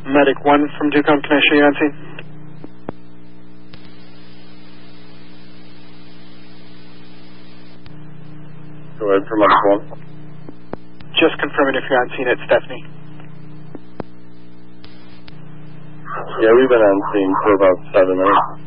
Medic 1 from Ducom, can I show you on scene? Go ahead for Medic 1. Just confirming if you're on scene at Stephanie. Yeah, we've been on scene for about 7 minutes.